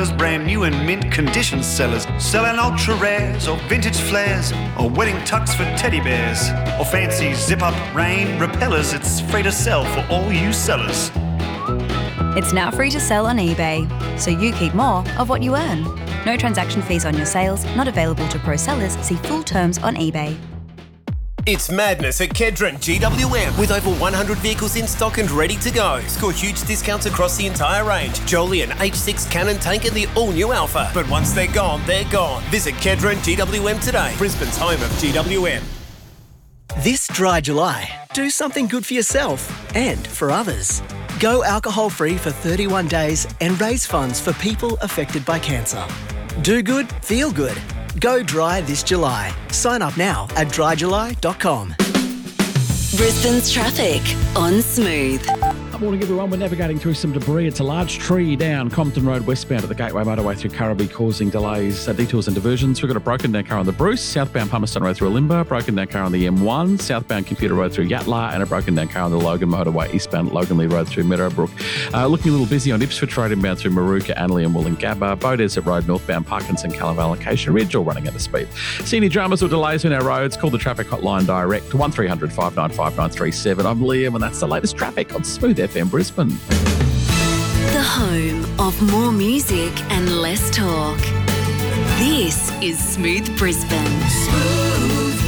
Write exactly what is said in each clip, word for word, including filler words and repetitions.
sellers, brand new and mint condition sellers, selling ultra rares or vintage flares or wedding tucks for teddy bears or fancy zip-up rain repellers. It's free to sell for all you sellers. It's now free to sell on eBay, so you keep more of what you earn. No transaction fees on your sales, not available to pro sellers. See full terms on eBay. It's madness at Kedron G W M with over one hundred vehicles in stock and ready to go. Score huge discounts across the entire range. Jolyon, H six Cannon Tank and the all-new Alpha. But once they're gone, they're gone. Visit Kedron G W M today, Brisbane's home of G W M. This dry July, do something good for yourself and for others. Go alcohol-free for thirty-one days and raise funds for people affected by cancer. Do good, feel good. Go dry this July. Sign up now at dry july dot com. Brisbane's traffic on Smooth. Good morning, everyone. We're navigating through some debris. It's a large tree down Compton Road westbound at the Gateway Motorway through Currabee, causing delays, uh, detours and diversions. We've got a broken down car on the Bruce, southbound Palmerston Road through Alimba, broken down car on the M one, southbound Computer Road through Yatala, and a broken down car on the Logan Motorway, eastbound Loganley Road through Meadowbrook. Uh, looking a little busy on Ipswich Road inbound through Maruka, Anley and Wollongabba, Beaudesert Road northbound Parkinson, Calaval, Acacia Ridge, all running at a speed. See any dramas or delays on our roads? Call the traffic hotline direct, one three hundred five nine five nine three seven. I'm Liam, and that's the latest traffic on Smooth F M Brisbane. The home of more music and less talk. This is Smooth Brisbane. Smooth.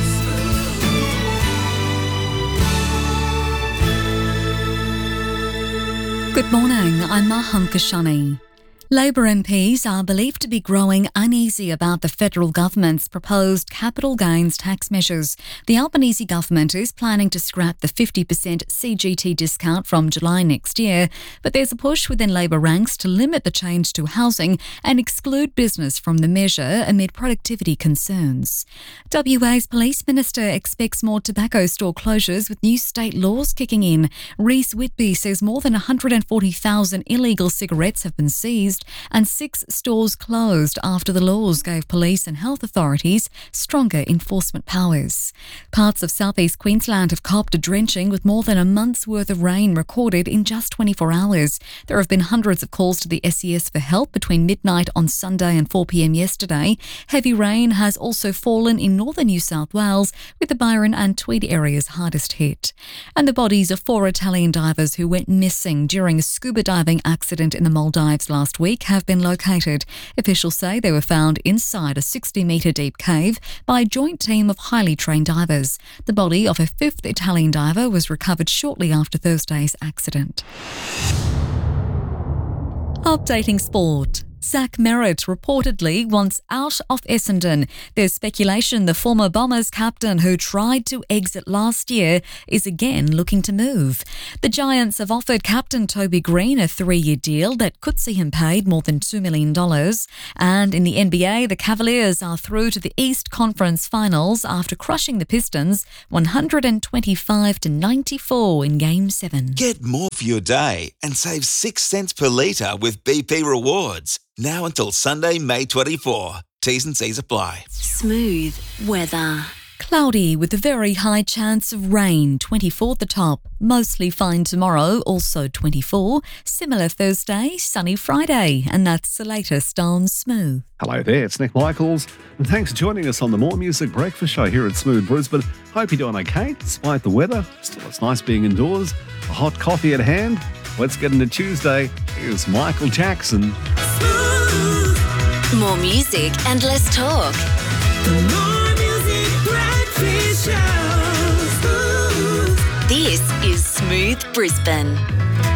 Good morning, I'm Maham Kashani. Labor M Ps are believed to be growing uneasy about the federal government's proposed capital gains tax measures. The Albanese government is planning to scrap the fifty percent C G T discount from July next year, but there's a push within Labor ranks to limit the change to housing and exclude business from the measure amid productivity concerns. W A's Police Minister expects more tobacco store closures with new state laws kicking in. Reece Whitby says more than one hundred forty thousand illegal cigarettes have been seized and six stores closed after the laws gave police and health authorities stronger enforcement powers. Parts of southeast Queensland have copped a drenching with more than a month's worth of rain recorded in just twenty-four hours. There have been hundreds of calls to the S E S for help between midnight on Sunday and four p.m. yesterday. Heavy rain has also fallen in northern New South Wales, with the Byron and Tweed areas hardest hit. And the bodies of four Italian divers who went missing during a scuba diving accident in the Maldives last week have been located. Officials say they were found inside a sixty metre deep cave by a joint team of highly trained divers. The body of a fifth Italian diver was recovered shortly after Thursday's accident. Updating sport. Zach Merritt reportedly wants out of Essendon. There's speculation the former Bombers captain who tried to exit last year is again looking to move. The Giants have offered captain Toby Green a three-year deal that could see him paid more than two million dollars. And in the N B A, the Cavaliers are through to the East Conference Finals after crushing the Pistons one hundred twenty-five to ninety-four in Game seven. Get more for your day and save six cents per litre with B P Rewards. Now until Sunday, May twenty-fourth. T's and C's apply. Smooth weather. Cloudy with a very high chance of rain, twenty-four at the top. Mostly fine tomorrow, also twenty-four. Similar Thursday, sunny Friday. And that's the latest on Smooth. Hello there, it's Nick Michaels. And thanks for joining us on the More Music Breakfast Show here at Smooth Brisbane. Hope you're doing okay, despite the weather. Still, it's nice being indoors. A hot coffee at hand. Let's get into Tuesday. Here's Michael Jackson. More music and less talk. The More Music Breakfast Show. This is Smooth Brisbane.